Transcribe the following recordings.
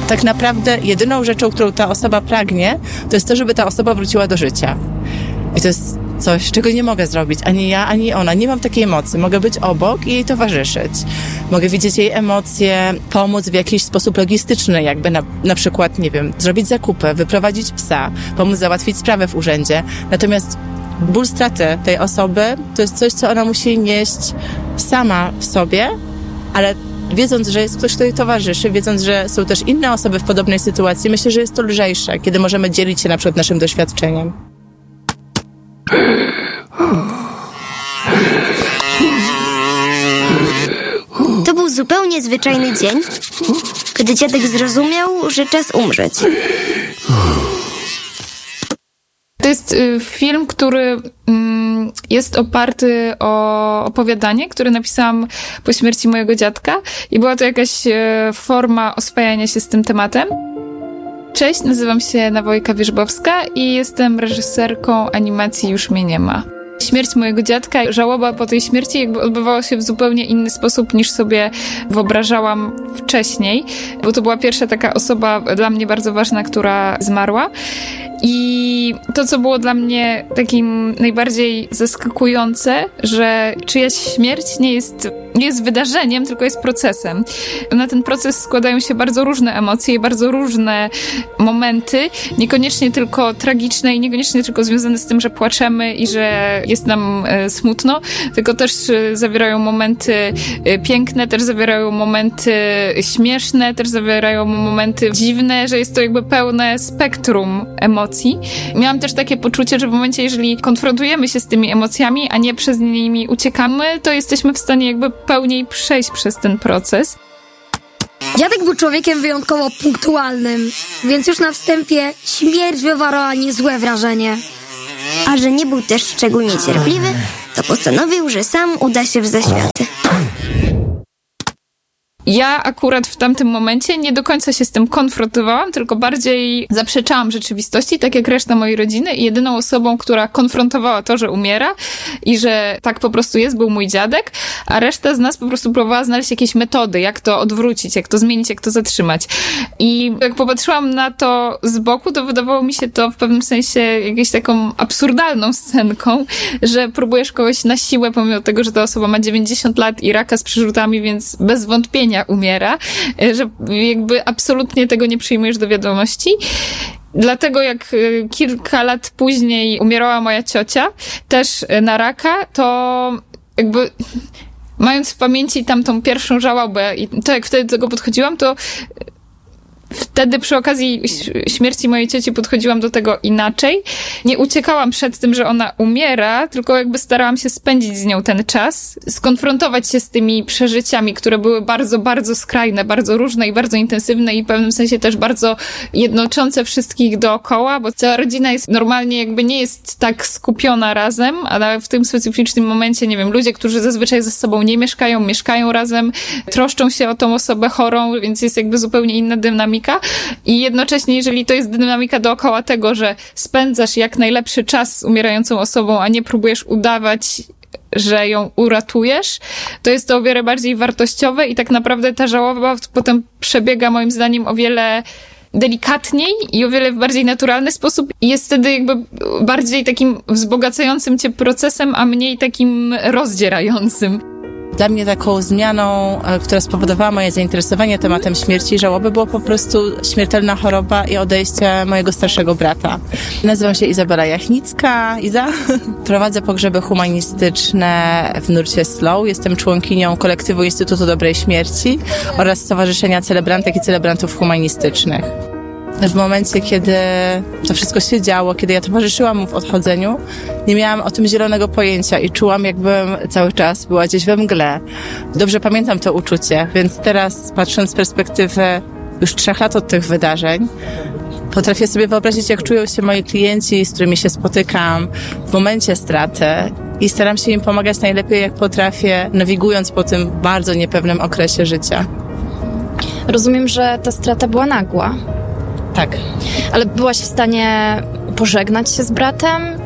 Tak naprawdę jedyną rzeczą, którą ta osoba pragnie, to jest to, żeby ta osoba wróciła do życia. I to jest coś, czego nie mogę zrobić. Ani ja, ani ona. Nie mam takiej mocy. Mogę być obok i jej towarzyszyć. Mogę widzieć jej emocje, pomóc w jakiś sposób logistyczny, jakby na przykład, nie wiem, zrobić zakupy, wyprowadzić psa, pomóc załatwić sprawę w urzędzie. Natomiast ból straty tej osoby to jest coś, co ona musi nieść sama w sobie, ale wiedząc, że jest ktoś, kto jej towarzyszy, wiedząc, że są też inne osoby w podobnej sytuacji, myślę, że jest to lżejsze, kiedy możemy dzielić się na przykład naszym doświadczeniem. To był zupełnie zwyczajny dzień, kiedy dziadek zrozumiał, że czas umrzeć. To jest film, który jest oparty o opowiadanie, które napisałam po śmierci mojego dziadka i była to jakaś forma oswajania się z tym tematem. Cześć, nazywam się Nawojka Wierzbowska i jestem reżyserką animacji Już mnie nie ma. Śmierć mojego dziadka, żałoba po tej śmierci jakby odbywała się w zupełnie inny sposób niż sobie wyobrażałam wcześniej, bo to była pierwsza taka osoba dla mnie bardzo ważna, która zmarła. I to, co było dla mnie takim najbardziej zaskakujące, że czyjaś śmierć nie jest wydarzeniem, tylko jest procesem. Na ten proces składają się bardzo różne emocje i bardzo różne momenty, niekoniecznie tylko tragiczne i niekoniecznie tylko związane z tym, że płaczemy i że jest nam smutno, tylko też zawierają momenty piękne, też zawierają momenty śmieszne, też zawierają momenty dziwne, że jest to jakby pełne spektrum emocji. Miałam też takie poczucie, że w momencie, jeżeli konfrontujemy się z tymi emocjami, a nie przez nimi uciekamy, to jesteśmy w stanie jakby pełniej przejść przez ten proces. Dziadek był człowiekiem wyjątkowo punktualnym, więc już na wstępie śmierć wywarła niezłe wrażenie. A że nie był też szczególnie cierpliwy, to postanowił, że sam uda się w zaświaty. Ja akurat w tamtym momencie nie do końca się z tym konfrontowałam, tylko bardziej zaprzeczałam rzeczywistości, tak jak reszta mojej rodziny i jedyną osobą, która konfrontowała to, że umiera i że tak po prostu jest, był mój dziadek, a reszta z nas po prostu próbowała znaleźć jakieś metody, jak to odwrócić, jak to zmienić, jak to zatrzymać. I jak popatrzyłam na to z boku, to wydawało mi się to w pewnym sensie jakąś taką absurdalną scenką, że próbujesz kogoś na siłę, pomimo tego, że ta osoba ma 90 lat i raka z przerzutami, więc bez wątpienia umiera, że jakby absolutnie tego nie przyjmujesz do wiadomości. Dlatego jak kilka lat później umierała moja ciocia, też na raka, to jakby mając w pamięci tamtą pierwszą żałobę i to jak wtedy do tego podchodziłam, to wtedy przy okazji śmierci mojej cioci podchodziłam do tego inaczej. Nie uciekałam przed tym, że ona umiera, tylko jakby starałam się spędzić z nią ten czas, skonfrontować się z tymi przeżyciami, które były bardzo, bardzo skrajne, bardzo różne i bardzo intensywne i w pewnym sensie też bardzo jednoczące wszystkich dookoła, bo cała rodzina jest normalnie jakby nie jest tak skupiona razem, ale w tym specyficznym momencie, nie wiem, ludzie, którzy zazwyczaj ze sobą nie mieszkają, mieszkają razem, troszczą się o tą osobę chorą, więc jest jakby zupełnie inna dynamika. I jednocześnie, jeżeli to jest dynamika dookoła tego, że spędzasz jak najlepszy czas z umierającą osobą, a nie próbujesz udawać, że ją uratujesz, to jest to o wiele bardziej wartościowe i tak naprawdę ta żałoba potem przebiega moim zdaniem o wiele delikatniej i o wiele w bardziej naturalny sposób i jest wtedy jakby bardziej takim wzbogacającym cię procesem, a mniej takim rozdzierającym. Dla mnie taką zmianą, która spowodowała moje zainteresowanie tematem śmierci i żałoby, było po prostu śmiertelna choroba i odejście mojego starszego brata. Nazywam się Izabela Jachnicka, Iza. Prowadzę pogrzeby humanistyczne w nurcie Slow. Jestem członkinią kolektywu Instytutu Dobrej Śmierci oraz Stowarzyszenia Celebrantek i Celebrantów Humanistycznych. W momencie, kiedy to wszystko się działo, kiedy ja towarzyszyłam mu w odchodzeniu, nie miałam o tym zielonego pojęcia i czułam, jakbym cały czas była gdzieś we mgle. Dobrze pamiętam to uczucie, więc teraz, patrząc z perspektywy już 3 lat od tych wydarzeń, potrafię sobie wyobrazić, jak czują się moi klienci, z którymi się spotykam w momencie straty i staram się im pomagać najlepiej, jak potrafię, nawigując po tym bardzo niepewnym okresie życia. Rozumiem, że ta strata była nagła. Tak. Ale byłaś w stanie pożegnać się z bratem?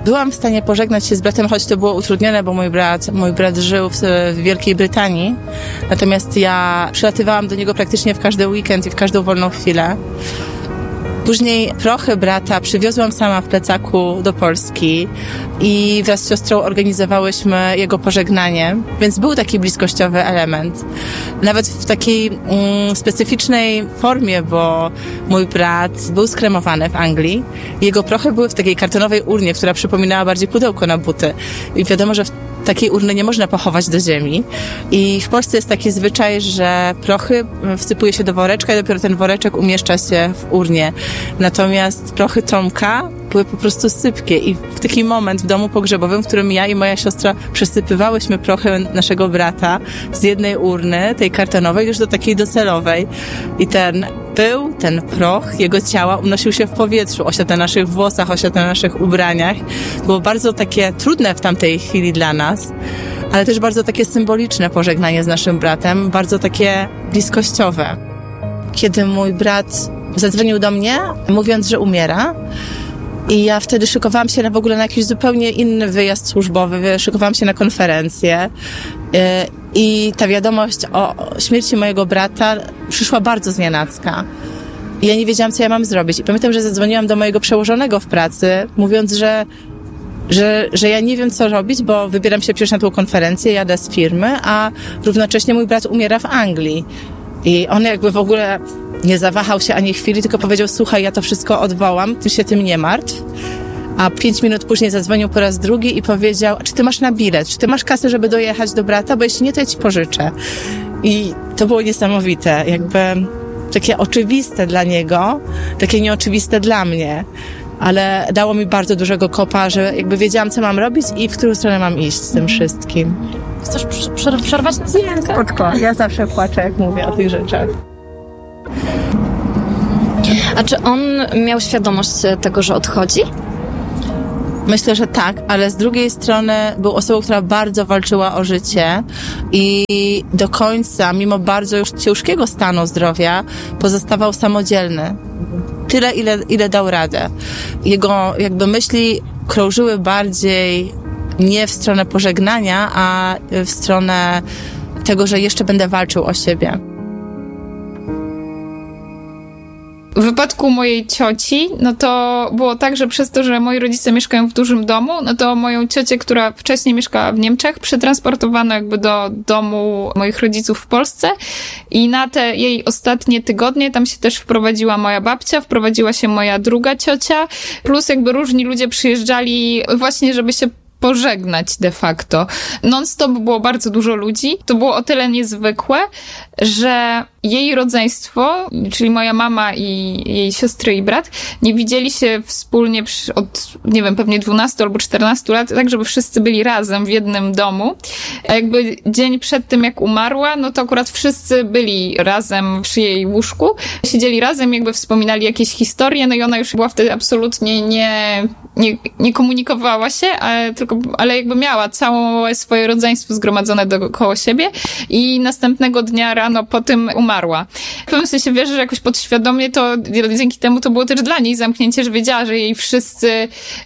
byłam w stanie pożegnać się z bratem, choć to było utrudnione, bo mój brat żył w Wielkiej Brytanii. Natomiast ja przylatywałam do niego praktycznie w każdy weekend i w każdą wolną chwilę. Później prochy brata przywiozłam sama w plecaku do Polski i wraz z siostrą organizowałyśmy jego pożegnanie, więc był taki bliskościowy element. Nawet w takiej specyficznej formie, bo mój brat był skremowany w Anglii. Jego prochy były w takiej kartonowej urnie, która przypominała bardziej pudełko na buty. I wiadomo, że takiej urny nie można pochować do ziemi. I w Polsce jest taki zwyczaj, że prochy wsypuje się do woreczka i dopiero ten woreczek umieszcza się w urnie. Natomiast prochy Tomka były po prostu sypkie i w taki moment w domu pogrzebowym, w którym ja i moja siostra przesypywałyśmy prochy naszego brata z jednej urny, tej kartonowej, już do takiej docelowej. I ten pył, ten proch jego ciała unosił się w powietrzu, osiadł na naszych włosach, osiadł na naszych ubraniach. Było bardzo takie trudne w tamtej chwili dla nas, ale też bardzo takie symboliczne pożegnanie z naszym bratem, bardzo takie bliskościowe. Kiedy mój brat zadzwonił do mnie, mówiąc, że umiera, i ja wtedy szykowałam się w ogóle na jakiś zupełnie inny wyjazd służbowy, szykowałam się na konferencję i ta wiadomość o śmierci mojego brata przyszła bardzo znienacka. I ja nie wiedziałam, co ja mam zrobić. I pamiętam, że zadzwoniłam do mojego przełożonego w pracy, mówiąc, że ja nie wiem, co robić, bo wybieram się przecież na tą konferencję, jadę z firmy, a równocześnie mój brat umiera w Anglii. I on jakby w ogóle nie zawahał się ani chwili, tylko powiedział: słuchaj, ja to wszystko odwołam, ty się tym nie martw. A 5 minut później zadzwonił po raz drugi i powiedział: czy ty masz na bilet, czy ty masz kasę, żeby dojechać do brata, bo jeśli nie, to ja ci pożyczę. I to było niesamowite, jakby takie oczywiste dla niego, takie nieoczywiste dla mnie. Ale dało mi bardzo dużego kopa, że jakby wiedziałam, co mam robić i w którą stronę mam iść z tym wszystkim. Chcesz przerwać na chwilkę? Spoko, ja zawsze płaczę, jak mówię o tych rzeczach. A czy on miał świadomość tego, że odchodzi? Myślę, że tak, ale z drugiej strony był osobą, która bardzo walczyła o życie i do końca, mimo bardzo już ciężkiego stanu zdrowia, pozostawał samodzielny. Tyle, ile dał radę. Jego jakby myśli krążyły bardziej nie w stronę pożegnania, a w stronę tego, że jeszcze będę walczył o siebie. W wypadku mojej cioci, no to było tak, że przez to, że moi rodzice mieszkają w dużym domu, no to moją ciocię, która wcześniej mieszkała w Niemczech, przetransportowano jakby do domu moich rodziców w Polsce i na te jej ostatnie tygodnie tam się też wprowadziła moja babcia, wprowadziła się moja druga ciocia, plus jakby różni ludzie przyjeżdżali właśnie, żeby się pożegnać de facto. Non-stop było bardzo dużo ludzi. To było o tyle niezwykłe, że jej rodzeństwo, czyli moja mama i jej siostry i brat, nie widzieli się wspólnie od, nie wiem, pewnie 12 albo 14 lat, tak żeby wszyscy byli razem w jednym domu. A jakby dzień przed tym, jak umarła, no to akurat wszyscy byli razem przy jej łóżku. Siedzieli razem, jakby wspominali jakieś historie, no i ona już była wtedy absolutnie nie komunikowała się, ale jakby miała całe swoje rodzeństwo zgromadzone dookoła siebie i następnego dnia rano po tym umarła. W pewnym sensie wierzę, że jakoś podświadomie to dzięki temu to było też dla niej zamknięcie, że wiedziała, że jej wszyscy,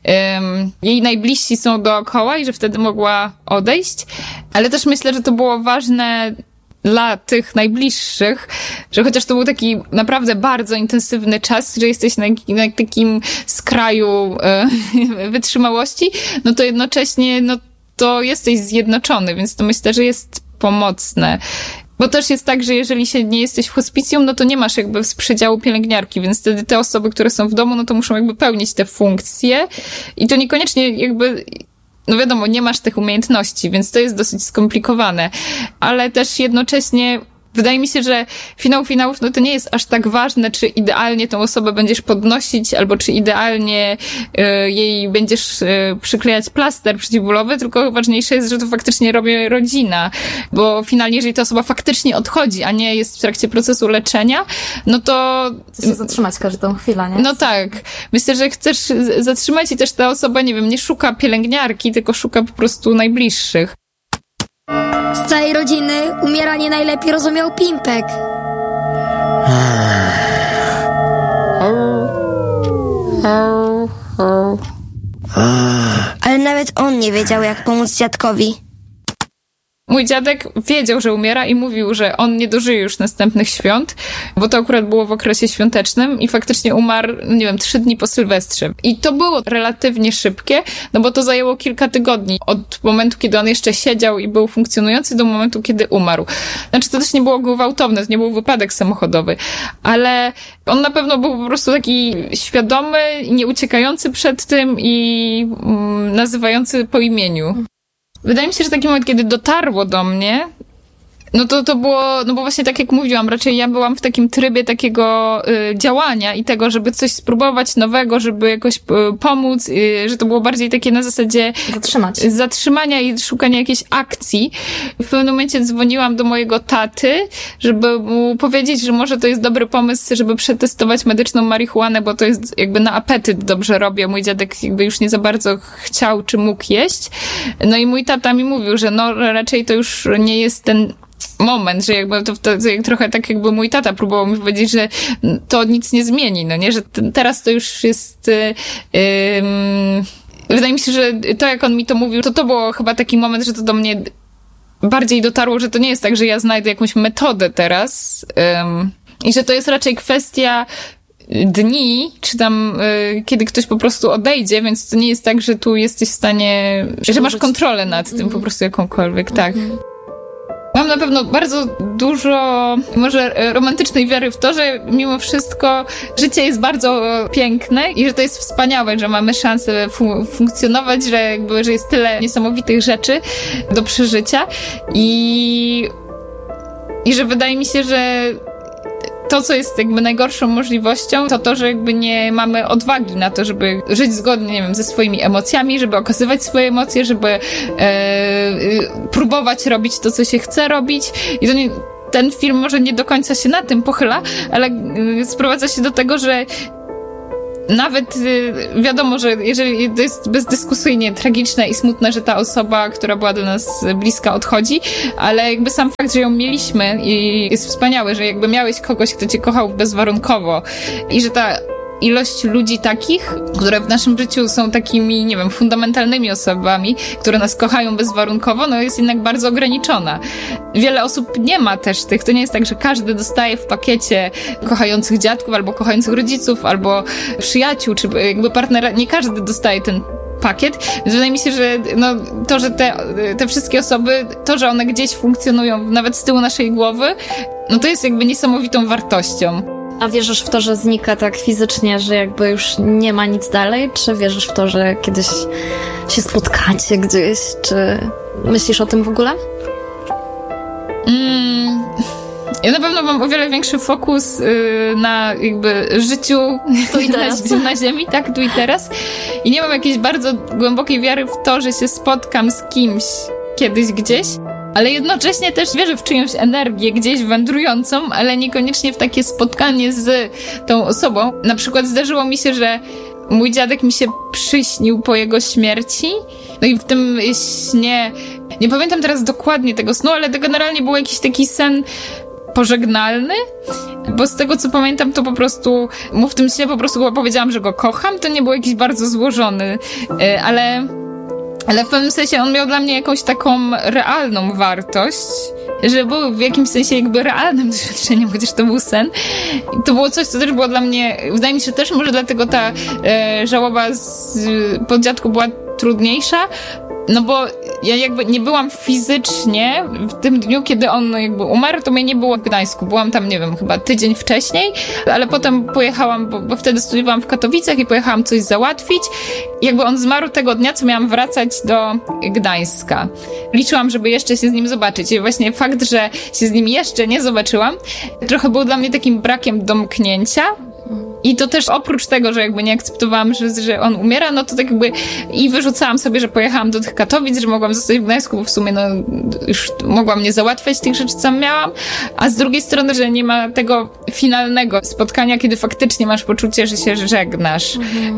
jej najbliżsi są dookoła i że wtedy mogła odejść. Ale też myślę, że to było ważne dla tych najbliższych, że chociaż to był taki naprawdę bardzo intensywny czas, że jesteś na takim skraju wytrzymałości, no to jednocześnie no to jesteś zjednoczony, więc to myślę, że jest pomocne. Bo też jest tak, że jeżeli się nie jesteś w hospicjum, no to nie masz jakby z przedziału pielęgniarki, więc wtedy te osoby, które są w domu, no to muszą jakby pełnić te funkcje i to niekoniecznie jakby... No wiadomo, nie masz tych umiejętności, więc to jest dosyć skomplikowane. Ale też jednocześnie wydaje mi się, że finał finałów, no to nie jest aż tak ważne, czy idealnie tą osobę będziesz podnosić, albo czy idealnie jej będziesz przyklejać plaster przeciwbólowy, tylko ważniejsze jest, że to faktycznie robi rodzina. Bo finalnie, jeżeli ta osoba faktycznie odchodzi, a nie jest w trakcie procesu leczenia, no to... Chcesz się zatrzymać każdą chwilę, nie? No tak. Myślę, że chcesz zatrzymać i też ta osoba, nie wiem, nie szuka pielęgniarki, tylko szuka po prostu najbliższych. Z całej rodziny umieranie najlepiej rozumiał Pimpek. wiedział, jak pomóc dziadkowi. Mój dziadek wiedział, że umiera i mówił, że on nie dożyje już następnych świąt, bo to akurat było w okresie świątecznym i faktycznie umarł, 3 dni po Sylwestrze. I to było relatywnie szybkie, bo to zajęło kilka tygodni od momentu, kiedy on jeszcze siedział i był funkcjonujący do momentu, kiedy umarł. Znaczy, to też nie było gwałtowne, to nie był wypadek samochodowy, ale on na pewno był po prostu taki świadomy i nie uciekający przed tym i nazywający po imieniu. Wydaje mi się, że taki moment, kiedy dotarło do mnie, to było, bo właśnie tak jak mówiłam, raczej ja byłam w takim trybie takiego działania i tego, żeby coś spróbować nowego, żeby jakoś pomóc, że to było bardziej takie na zasadzie zatrzymania i szukania jakiejś akcji. W pewnym momencie dzwoniłam do mojego taty, żeby mu powiedzieć, że może to jest dobry pomysł, żeby przetestować medyczną marihuanę, bo to jest jakby na apetyt dobrze robię. Mój dziadek jakby już nie za bardzo chciał czy mógł jeść. No i mój tata mi mówił, że raczej to już nie jest ten moment, że jakby to trochę tak jakby mój tata próbował mi powiedzieć, że to nic nie zmieni, że teraz to już jest wydaje mi się, że to jak on mi to mówił, to było chyba taki moment, że to do mnie bardziej dotarło, że to nie jest tak, że ja znajdę jakąś metodę teraz i że to jest raczej kwestia dni, czy tam kiedy ktoś po prostu odejdzie, więc to nie jest tak, że tu jesteś w stanie, że masz kontrolę nad tym po prostu jakąkolwiek, tak. Mam na pewno bardzo dużo może romantycznej wiary w to, że mimo wszystko życie jest bardzo piękne i że to jest wspaniałe, że mamy szansę funkcjonować, że jest tyle niesamowitych rzeczy do przeżycia i że wydaje mi się, że to, co jest jakby najgorszą możliwością, to, że jakby nie mamy odwagi na to, żeby żyć zgodnie, ze swoimi emocjami, żeby okazywać swoje emocje, żeby próbować robić to, co się chce robić. I to ten film może nie do końca się na tym pochyla, ale sprowadza się do tego, że nawet wiadomo, że jeżeli to jest bezdyskusyjnie tragiczne i smutne, że ta osoba, która była do nas bliska, odchodzi, ale jakby sam fakt, że ją mieliśmy i jest wspaniały, że jakby miałeś kogoś, kto cię kochał bezwarunkowo i że ta ilość ludzi takich, które w naszym życiu są takimi, fundamentalnymi osobami, które nas kochają bezwarunkowo, jest jednak bardzo ograniczona. Wiele osób nie ma też tych, to nie jest tak, że każdy dostaje w pakiecie kochających dziadków, albo kochających rodziców, albo przyjaciół, czy jakby partnera, nie każdy dostaje ten pakiet, więc wydaje mi się, że to, że te wszystkie osoby, to, że one gdzieś funkcjonują nawet z tyłu naszej głowy, to jest jakby niesamowitą wartością. A wierzysz w to, że znika tak fizycznie, że jakby już nie ma nic dalej? Czy wierzysz w to, że kiedyś się spotkacie gdzieś? Czy myślisz o tym w ogóle? Ja na pewno mam o wiele większy fokus na jakby życiu na ziemi, tak, tu i teraz. I nie mam jakiejś bardzo głębokiej wiary w to, że się spotkam z kimś kiedyś gdzieś. Ale jednocześnie też wierzę w czyjąś energię gdzieś wędrującą, ale niekoniecznie w takie spotkanie z tą osobą. Na przykład zdarzyło mi się, że mój dziadek mi się przyśnił po jego śmierci. No i w tym śnie, nie pamiętam teraz dokładnie tego snu, ale to generalnie był jakiś taki sen pożegnalny, bo z tego co pamiętam, to po prostu w tym śnie po prostu powiedziałam, że go kocham. To nie był jakiś bardzo złożony, ale w pewnym sensie on miał dla mnie jakąś taką realną wartość, że był w jakimś sensie jakby realnym doświadczeniem, chociaż to był sen. I to było coś, co też było dla mnie, wydaje mi się też, może dlatego ta żałoba po dziadku była trudniejsza, bo ja jakby nie byłam fizycznie w tym dniu, kiedy on jakby umarł, to mnie nie było w Gdańsku. Byłam tam, chyba tydzień wcześniej, ale potem pojechałam, bo wtedy studiowałam w Katowicach i pojechałam coś załatwić. Jakby on zmarł tego dnia, co miałam wracać do Gdańska. Liczyłam, żeby jeszcze się z nim zobaczyć. I właśnie fakt, że się z nim jeszcze nie zobaczyłam, trochę był dla mnie takim brakiem domknięcia. I to też oprócz tego, że jakby nie akceptowałam, że on umiera, to tak jakby i wyrzucałam sobie, że pojechałam do tych Katowic, że mogłam zostać w Gdańsku, bo w sumie już mogłam nie załatwiać tych rzeczy, co miałam, a z drugiej strony, że nie ma tego finalnego spotkania, kiedy faktycznie masz poczucie, że się żegnasz.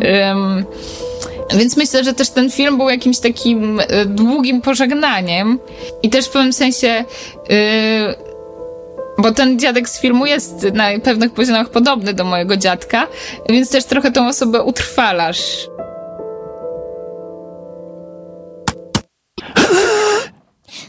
Więc myślę, że też ten film był jakimś takim długim pożegnaniem i też w pewnym sensie bo ten dziadek z filmu jest na pewnych poziomach podobny do mojego dziadka, więc też trochę tą osobę utrwalasz.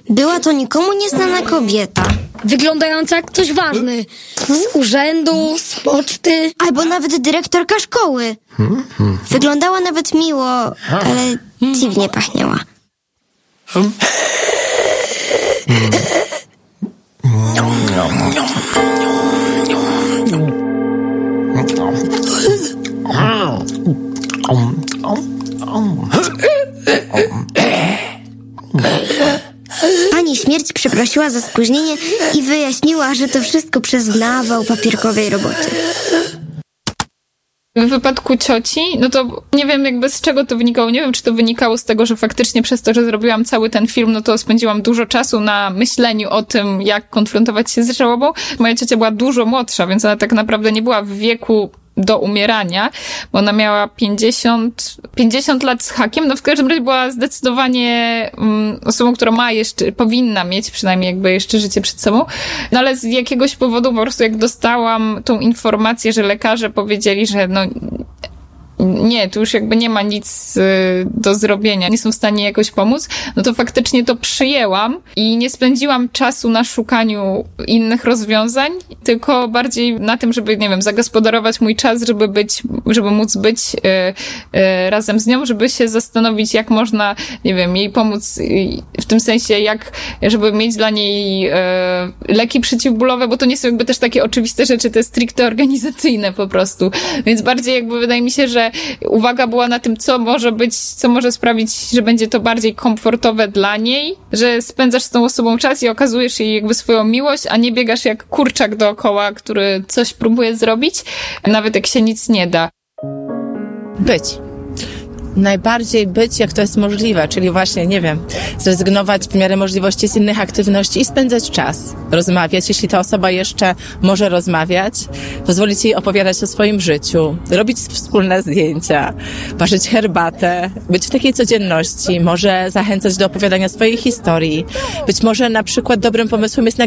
Była to nikomu nieznana kobieta. Wyglądająca jak ktoś ważny. Z urzędu, z poczty. Albo nawet dyrektorka szkoły. Wyglądała nawet miło, ale dziwnie pachniała. Pani Śmierć przeprosiła za spóźnienie i wyjaśniła, że to wszystko przez nawał papierkowej roboty. W wypadku cioci, no to nie wiem jakby z czego to wynikało. Nie wiem, czy to wynikało z tego, że faktycznie przez to, że zrobiłam cały ten film, no to spędziłam dużo czasu na myśleniu o tym, jak konfrontować się z żałobą. Moja ciocia była dużo młodsza, więc ona tak naprawdę nie była w wieku do umierania, bo ona miała 50 lat z hakiem, no w każdym razie była zdecydowanie osobą, która powinna mieć przynajmniej jakby jeszcze życie przed sobą, no ale z jakiegoś powodu po prostu jak dostałam tą informację, że lekarze powiedzieli, że no nie, tu już jakby nie ma nic do zrobienia, nie są w stanie jakoś pomóc, no to faktycznie to przyjęłam i nie spędziłam czasu na szukaniu innych rozwiązań, tylko bardziej na tym, żeby, nie wiem, zagospodarować mój czas, żeby móc być razem z nią, żeby się zastanowić, jak można, nie wiem, jej pomóc w tym sensie, żeby mieć dla niej leki przeciwbólowe, bo to nie są jakby też takie oczywiste rzeczy, to jest stricte organizacyjne po prostu, więc bardziej jakby wydaje mi się, że uwaga była na tym, co może sprawić, że będzie to bardziej komfortowe dla niej, że spędzasz z tą osobą czas i okazujesz jej jakby swoją miłość, a nie biegasz jak kurczak dookoła, który coś próbuje zrobić, nawet jak się nic nie da. Być. Najbardziej być, jak to jest możliwe, czyli właśnie, nie wiem, zrezygnować w miarę możliwości z innych aktywności i spędzać czas, rozmawiać, jeśli ta osoba jeszcze może rozmawiać, pozwolić jej opowiadać o swoim życiu, robić wspólne zdjęcia, parzyć herbatę, być w takiej codzienności, może zachęcać do opowiadania swojej historii, być może na przykład dobrym pomysłem jest